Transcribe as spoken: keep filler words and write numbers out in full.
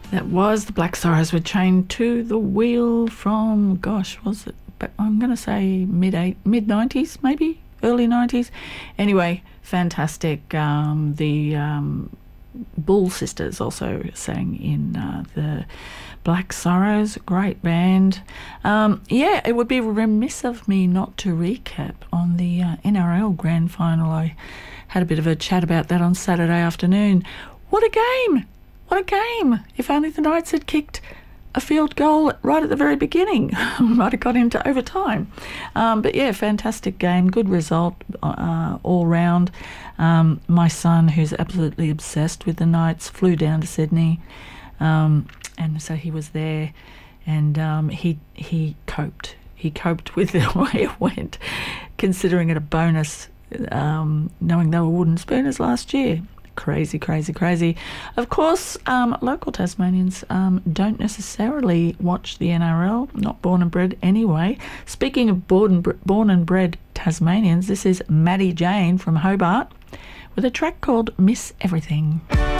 That was the Black Sorrows were chained to the wheel from, gosh, was it? But I'm going to say mid eight, mid nineties, maybe early nineties. Anyway, fantastic. Um, the um, Bull Sisters also sang in uh, the Black Sorrows, great band. Um, yeah, it would be remiss of me not to recap on the uh, N R L Grand Final. I had a bit of a chat about that on Saturday afternoon. What a game! What a game! If only the Knights had kicked a field goal right at the very beginning. Might have got into overtime. Um, but yeah, fantastic game, good result uh, all round. Um, my son, who's absolutely obsessed with the Knights, flew down to Sydney, um, and so he was there, and um, he he coped. He coped with the way it went, considering it a bonus, um, knowing they were wooden spooners last year. Crazy, crazy, crazy. Of course, um, local Tasmanians um, don't necessarily watch the N R L, not born and bred anyway. Speaking of born and, bre- born and bred Tasmanians, this is Maddie Jane from Hobart with a track called Miss Everything.